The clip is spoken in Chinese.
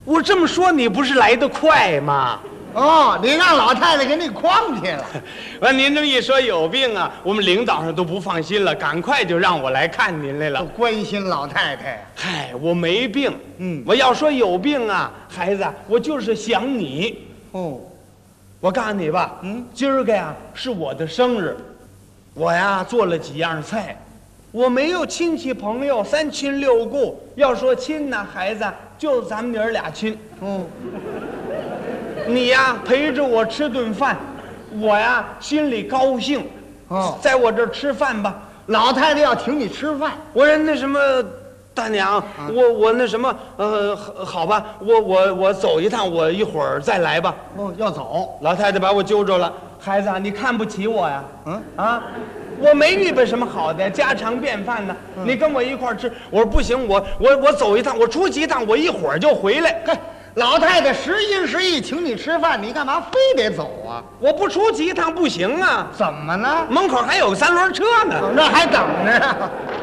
我这么说，你不是来得快吗？ 哦，你让老太太给你诓去了。 完，您这么一说有病啊，我们领导上都不放心了，赶快就让我来看您来了。 关心老太太。 嗨，我没病，我要说有病啊，孩子，我就是想你。 哦， 我告诉你吧，今儿个呀是我的生日，我呀做了几样菜，我没有亲戚朋友，三亲六故。要说亲呢，孩子，就咱们娘俩亲。你呀陪着我吃顿饭，我呀心里高兴。在我这儿吃饭吧。 老太太要请你吃饭。 我说那什么，大娘，我那什么，好吧，我走一趟，我一会儿再来吧。 哦，要走。 老太太把我揪着了，孩子啊，你看不起我呀？我没预备什么好的，家常便饭呢。你跟我一块儿吃。我说不行，我走一趟，我出去一趟，我一会儿就回来。 嘿，老太太实心实意请你吃饭，你干嘛非得走啊？ 我不出去一趟不行啊！ 怎么呢？ 门口还有个三轮车呢。 那还等着呢。